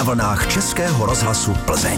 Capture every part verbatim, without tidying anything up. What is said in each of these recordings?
vlnách Českého rozhlasu Plzeň.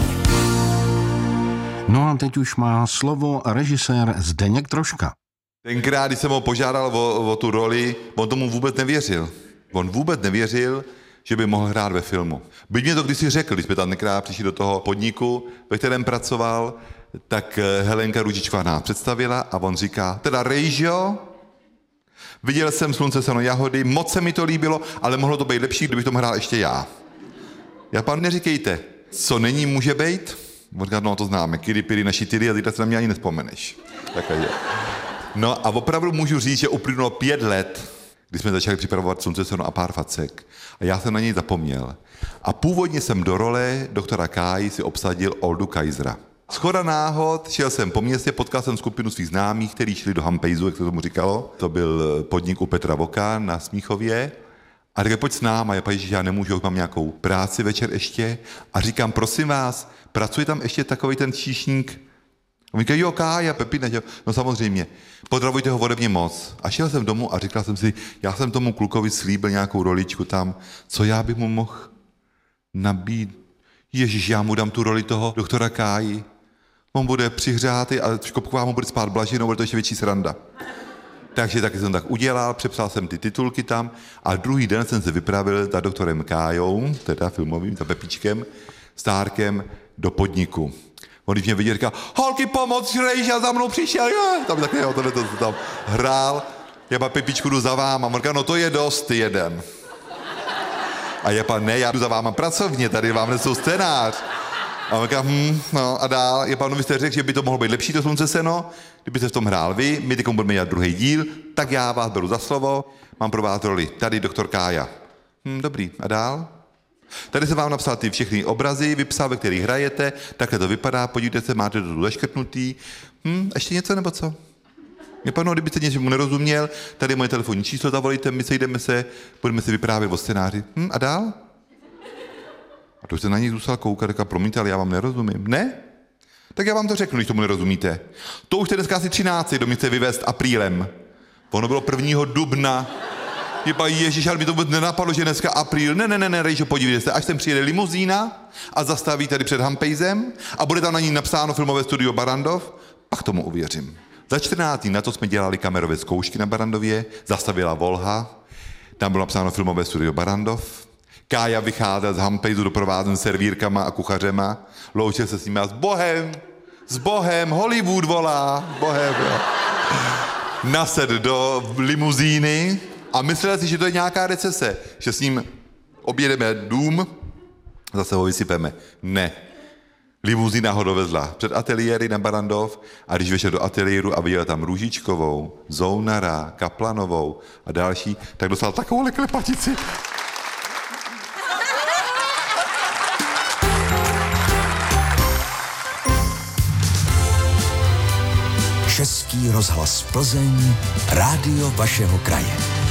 No a teď už má slovo režisér Zdeněk Troška. Tenkrát, když jsem ho požádal o, o tu roli, on tomu vůbec nevěřil. On vůbec nevěřil, že by mohl hrát ve filmu. Byť mě to kdysi řekl, když jsme tam tenkrát přišli do toho podniku, ve kterém pracoval, tak Helenka Růžičková nás představila a on říká, teda Rejžo, viděl jsem Slunce, seno, jahody, moc se mi to líbilo, ale mohlo to být lepší, kdybych tomu hrál ještě já. Já pán neříkejte, co není, může být? On říká, no to známe, kiri, piri, naši tyry a zítra se na mě ani nespomeneš. Takhle je. No a opravdu můžu říct, že uplynulo pět let, kdy jsme začali připravovat Slunce, seno a pár facek. A já jsem na něj zapomněl. A původně jsem do role doktora Káji si obsadil Oldu Kaisera. Shoda náhod, šel jsem po městě, potkal jsem skupinu svých známých, kteří šli do Hampejzu, jak se tomu říkalo. To byl podnik u Petra Voka na Smíchově. A říkali, pojď s náma, já říkám, že já nemůžu, mám nějakou práci večer ještě. A říkám, prosím vás, pracuje tam ještě takový ten číšník? On říká, jo, Kája, Pepina, no samozřejmě, pozdravujte ho ode mě moc. A šel jsem domů a říkal jsem si, já jsem tomu klukovi slíbil nějakou roličku tam, co já bych mu mohl nabít. Ježíš, já mu dám tu roli toho doktora Káji. On bude přihřátý a Škopková mu bude spát blažinou, bude to ještě větší sranda. Takže taky jsem tak udělal, přepsal jsem ty titulky tam a druhý den jsem se vypravil za doktorem Kájou, teda filmovým, za Pepíčkem, Stárkem, do podniku. On když mě viděl, říkal, holky, pomoc, Rejža za mnou přišel, jo. Tam takhle, jo, tohle to tam hrál, já pa Pepičku jdu za váma, on říkal, no to je dost, ty jeden. A já pa, ne, já jdu za váma pracovně, tady vám nesou scénář. A on říká, hm, no a dál, je panu, vy jste řekl, že by to mohlo být lepší, to Slunce, seno, kdybyste v tom hrál vy, my teď budeme dělat druhý díl, tak já vás beru za slovo, mám pro vás roli, tady doktor Kája. Hm, dobrý, a dál? Tady jsem vám napsal ty všechny obrazy, vypsal, ve kterých hrajete, takhle to vypadá, podívejte se, máte to tu zaškrtnutý. Hm, ještě něco nebo co? Mě panu, kdybyste něčemu nerozuměl, tady je moje telefonní číslo, zavolejte, my sejdeme se, budeme si vyprávět o scénáři. Hm, a dál? A to se na něj zůstal koukat, říkal, promiňte, ale já vám nerozumím. Ne? Tak já vám to řeknu, když tomu nerozumíte. To už jste dneska asi třináct, do mě chce vyvést aprílem. Ono bylo prvního dubna. Jepa, ježiš, ale mi to vůbec nenapadlo, že dneska apríl. Ne, ne, ne, ne, Rejžo, podívejte se, až sem přijede limuzína a zastaví tady před Hampejzem a bude tam na ní napsáno filmové studio Barrandov, pak tomu uvěřím. Za čtrnáct dní na to jsme dělali kamerové zkoušky na Barrandově, zastavila Volha, tam bylo napsáno filmové studio Barrandov. Kája vycházel z Hampejzu doprovázen servírkama a kuchařema, loučil se s nimi a s Bohem, s Bohem, Hollywood volá, Bohem, jo. Nased do limuzíny a myslel si, že to je nějaká recese, že s ním objedeme dům, zase ho vysypeme. Ne. Limuzína ho dovezla před ateliéry na Barrandov a když vešel do ateliéru a viděl tam Růžičkovou, Zounara, Kaplanovou a další, tak dostal takovou klepatici. Český rozhlas Plzeň, rádio vašeho kraje.